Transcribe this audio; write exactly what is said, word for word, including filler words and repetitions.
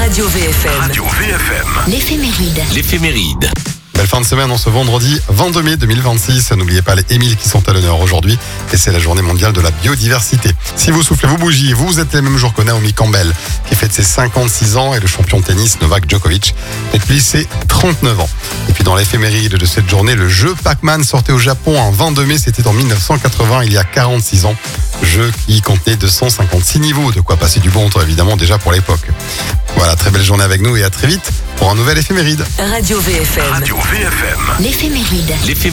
Radio V F M. Radio V F M. L'éphéméride. L'éphéméride. Belle fin de semaine en ce vendredi vingt-deux mai deux mille vingt-six. N'oubliez pas les Émiles qui sont à l'honneur aujourd'hui. Et c'est la journée mondiale de la biodiversité. Si vous soufflez vos bougies, vous êtes les mêmes jours que Naomi Campbell, qui fête ses cinquante-six ans, et le champion de tennis Novak Djokovic, fête lui ses trente-neuf ans. Et puis dans l'éphéméride de cette journée, le jeu Pac-Man sortait au Japon un vingt-deux mai, c'était en mille neuf cent quatre-vingts, il y a quarante-six ans. Jeu qui contenait deux cent cinquante-six niveaux, de quoi passer du bon temps évidemment déjà pour l'époque. Voilà, très belle journée avec nous et à très vite pour un nouvel éphéméride. Radio V F M. Radio V F M. L'éphéméride. L'éphéméride.